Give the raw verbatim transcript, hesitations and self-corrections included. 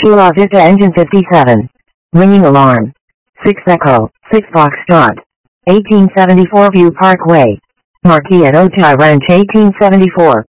Chula Vista engine fifty-seven. Ringing alarm. six Echo, six Foxtrot. eighteen seventy-four View Parkway. Marquis at Ojai Ranch eighteen seventy-four.